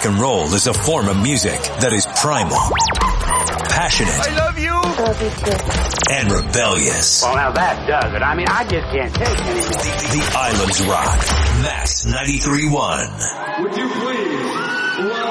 rock and roll is a form of music that is primal, passionate, I love you. Love you too. and rebellious. Well, now that does it. I mean, I just can't take anymore. The Islands Rock. Max 93.1. Would you please